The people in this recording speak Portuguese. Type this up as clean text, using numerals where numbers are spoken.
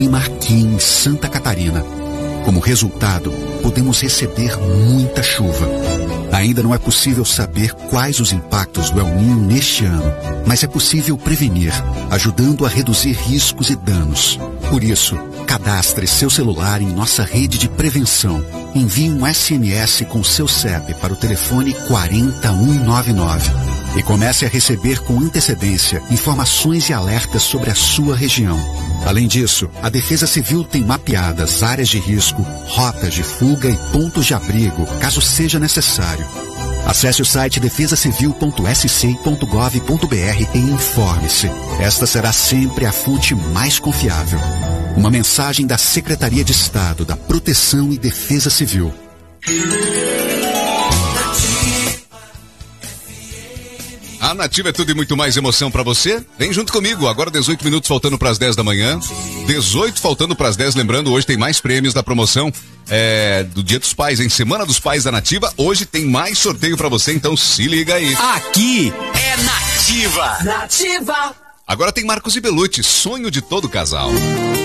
aqui em Santa Catarina. Como resultado, podemos receber muita chuva. Ainda não é possível saber quais os impactos do El Niño neste ano, mas é possível prevenir, ajudando a reduzir riscos e danos. Por isso, cadastre seu celular em nossa rede de prevenção. Envie um SMS com seu CEP para o telefone 40199 e comece a receber com antecedência informações e alertas sobre a sua região. Além disso, a Defesa Civil tem mapeadas áreas de risco, rotas de fuga e pontos de abrigo, caso seja necessário. Acesse o site defesacivil.sc.gov.br e informe-se. Esta será sempre a fonte mais confiável. Uma mensagem da Secretaria de Estado da Proteção e Defesa Civil. A Nativa é tudo e muito mais emoção pra você. Vem junto comigo, agora 18 minutos faltando pras 10 da manhã. 18 faltando pras 10, lembrando, hoje tem mais prêmios da promoção do Dia dos Pais, em Semana dos Pais da Nativa. Hoje tem mais sorteio pra você, então se liga aí. Aqui é Nativa. Agora tem Marcos e Belucci, sonho de todo casal.